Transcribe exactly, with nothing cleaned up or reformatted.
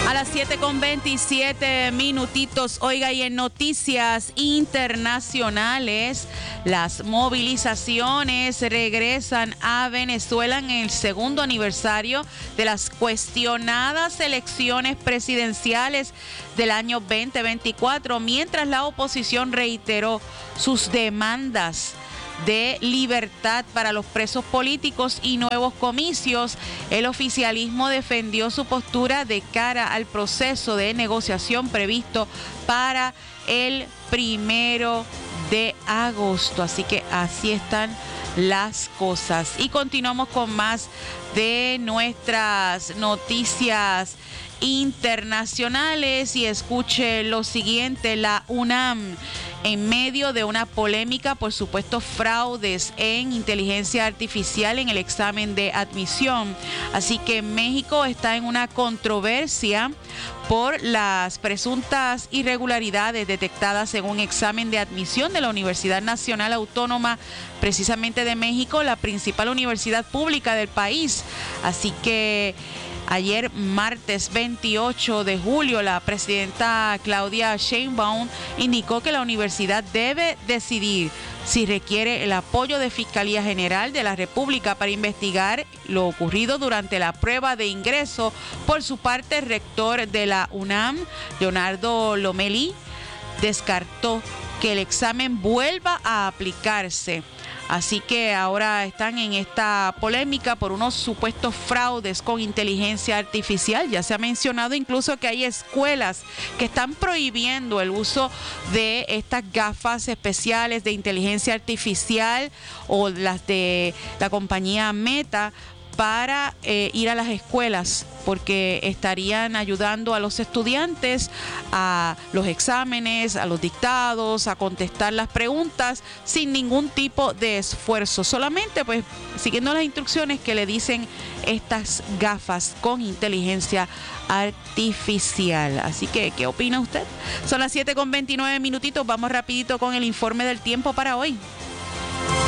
A las siete con veintisiete minutitos, oiga, y en noticias internacionales, las movilizaciones regresan a Venezuela en el segundo aniversario de las cuestionadas elecciones presidenciales del año veinte veinticuatro, mientras la oposición reiteró sus demandas de libertad para los presos políticos y nuevos comicios. El oficialismo defendió su postura de cara al proceso de negociación previsto para el primero de agosto. Así que así están las cosas. Y continuamos con más de nuestras noticias internacionales y escuche lo siguiente. La UNAM, en medio de una polémica por supuestos fraudes en inteligencia artificial en el examen de admisión. Así que México está en una controversia por las presuntas irregularidades detectadas en un examen de admisión de la Universidad Nacional Autónoma, precisamente de México, la principal universidad pública del país. Así que ayer, martes veintiocho de julio, la presidenta Claudia Sheinbaum indicó que la universidad debe decidir si requiere el apoyo de Fiscalía General de la República para investigar lo ocurrido durante la prueba de ingreso. Por su parte, el rector de la UNAM, Leonardo Lomelí, descartó que el examen vuelva a aplicarse. Así que ahora están en esta polémica por unos supuestos fraudes con inteligencia artificial. Ya se ha mencionado incluso que hay escuelas que están prohibiendo el uso de estas gafas especiales de inteligencia artificial o las de la compañía Meta para eh, ir a las escuelas, porque estarían ayudando a los estudiantes a los exámenes, a los dictados, a contestar las preguntas sin ningún tipo de esfuerzo, solamente pues siguiendo las instrucciones que le dicen estas gafas con inteligencia artificial. Así que, ¿qué opina usted? Son las siete con veintinueve minutitos, vamos rapidito con el informe del tiempo para hoy.